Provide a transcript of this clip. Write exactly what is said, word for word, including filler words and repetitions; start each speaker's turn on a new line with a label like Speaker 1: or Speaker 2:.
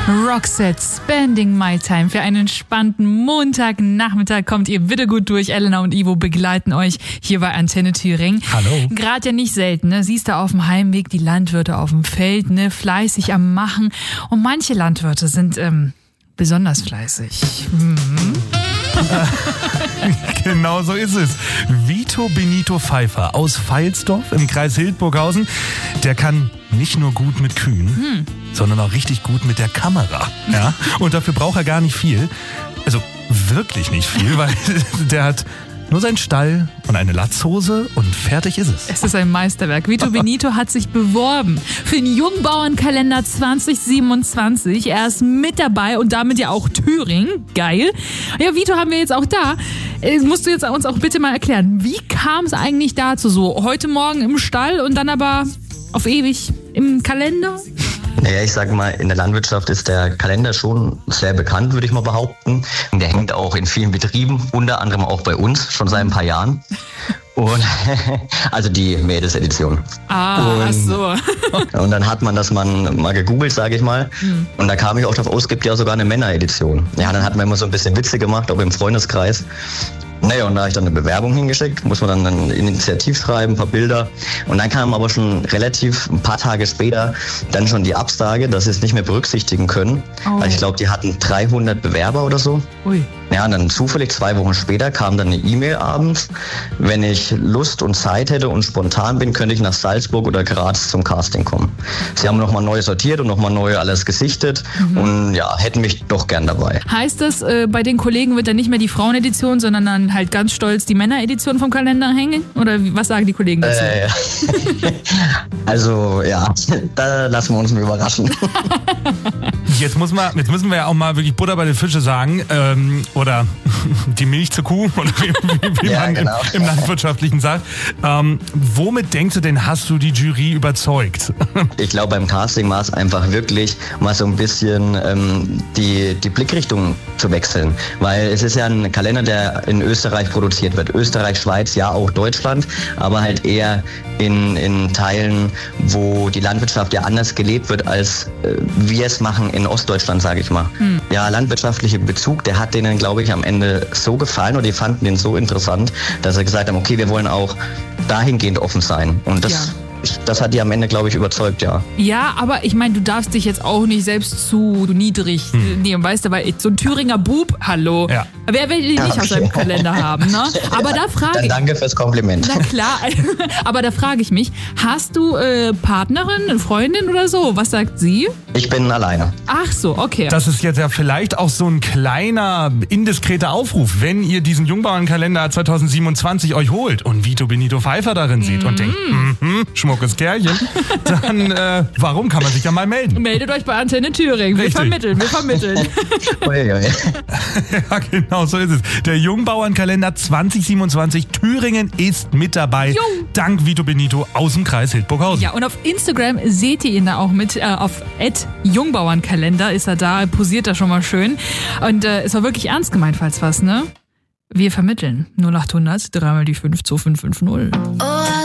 Speaker 1: Roxette, Spending My Time. Für einen entspannten Montagnachmittag kommt ihr bitte gut durch. Elena und Ivo begleiten euch hier bei Antenne Thüringen.
Speaker 2: Hallo.
Speaker 1: Gerade ja nicht selten, ne? Siehst du auf dem Heimweg die Landwirte auf dem Feld, ne? Fleißig am Machen. Und manche Landwirte sind ähm, besonders fleißig. Mhm.
Speaker 2: Genau so ist es. Vito Benito Pfeiffer aus Veilsdorf im Kreis Hildburghausen, der kann nicht nur gut mit Kühen, hm. sondern auch richtig gut mit der Kamera. Ja? Und dafür braucht er gar nicht viel. Also wirklich nicht viel, weil der hat nur seinen Stall und eine Latzhose und fertig ist es.
Speaker 1: Es ist ein Meisterwerk. Vito Benito hat sich beworben für den Jungbauernkalender zwanzig siebenundzwanzig. Er ist mit dabei und damit ja auch Thüringen. Geil. Ja, Vito haben wir jetzt auch da. Das musst du jetzt uns auch bitte mal erklären. Wie kam es eigentlich dazu? So heute Morgen im Stall und dann aber auf ewig im Kalender?
Speaker 3: Naja, ich sage mal, in der Landwirtschaft ist der Kalender schon sehr bekannt, würde ich mal behaupten. Der hängt auch in vielen Betrieben, unter anderem auch bei uns, schon seit ein paar Jahren. Und also die Mädelsedition.
Speaker 1: Ah,
Speaker 3: und,
Speaker 1: ach so.
Speaker 3: Und dann hat man das man mal gegoogelt, sage ich mal. Hm. Und da kam ich auch drauf, oh, es gibt ja sogar eine Männeredition. Ja, dann hat man immer so ein bisschen Witze gemacht, auch im Freundeskreis. Naja, und da habe ich dann eine Bewerbung hingeschickt, muss man dann ein Initiativschreiben, ein paar Bilder. Und dann kam aber schon relativ ein paar Tage später dann schon die Absage, dass sie es nicht mehr berücksichtigen können. Oh. Weil ich glaube, die hatten dreihundert Bewerber oder so. Ui. Ja, und dann zufällig zwei Wochen später kam dann eine E-Mail abends. Wenn ich Lust und Zeit hätte und spontan bin, könnte ich nach Salzburg oder Graz zum Casting kommen. Sie haben nochmal neu sortiert und nochmal neu alles gesichtet mhm. und ja, hätten mich doch gern dabei.
Speaker 1: Heißt das, äh, bei den Kollegen wird dann nicht mehr die Frauenedition, sondern dann halt ganz stolz die Männeredition vom Kalender hängen? Oder was sagen die Kollegen dazu?
Speaker 3: Äh, also ja, da lassen wir uns mal überraschen.
Speaker 2: Jetzt, muss man, jetzt müssen wir ja auch mal wirklich Butter bei den Fische sagen. Ähm, oder die Milch zur Kuh, oder wie, wie, wie ja, man genau. im, im Landwirtschaftlichen sagt. Ähm, womit denkst du denn, hast du die Jury überzeugt?
Speaker 3: Ich glaube, beim Casting war es einfach wirklich mal so ein bisschen ähm, die, die Blickrichtung zu wechseln. Weil es ist ja ein Kalender, der in Österreich produziert wird. Österreich, Schweiz, ja auch Deutschland, aber halt eher in, in Teilen, wo die Landwirtschaft ja anders gelebt wird, als äh, wir es machen in Ostdeutschland, sage ich mal. Hm. Ja, landwirtschaftlicher Bezug, der hat denen, glaube ich, am Ende so gefallen oder die fanden den so interessant, dass sie gesagt haben, okay, wir wollen auch dahingehend offen sein. Und das... Ja. Das hat die am Ende, glaube ich, überzeugt, ja.
Speaker 1: Ja, aber ich meine, du darfst dich jetzt auch nicht selbst zu niedrig hm. nehmen, weißt du, weil so ein Thüringer Bub, hallo, ja. wer will den nicht okay. auf seinem Kalender haben, ne? Aber da frage ich...
Speaker 3: Dann danke fürs Kompliment.
Speaker 1: Na klar, aber da frage ich mich, hast du äh, Partnerin, eine Freundin oder so? Was sagt sie?
Speaker 3: Ich bin alleine.
Speaker 1: Ach so, okay.
Speaker 2: Das ist jetzt ja vielleicht auch so ein kleiner, indiskreter Aufruf, wenn ihr diesen Jungbauernkalender zwanzig siebenundzwanzig euch holt und Vito Benito Pfeiffer darin seht mm. und denkt, mhm, schmuckes Kerlchen, dann äh, warum kann man sich ja mal melden?
Speaker 1: Meldet euch bei Antenne Thüringen. Wir
Speaker 2: Richtig.
Speaker 1: vermitteln, wir vermitteln.
Speaker 2: Ja, genau so ist es. Der Jungbauernkalender zwanzig siebenundzwanzig, Thüringen ist mit dabei. Jung. Dank Vito Benito aus dem Kreis Hildburghausen.
Speaker 1: Ja, und auf Instagram seht ihr ihn da auch mit, äh, auf at Jungbauernkalender ist er da, posiert da schon mal schön. Und äh, es war wirklich ernst gemeint, falls was, ne? Wir vermitteln. null acht hundert, dreimal die fünf, zwei fünf fünf null. Oh.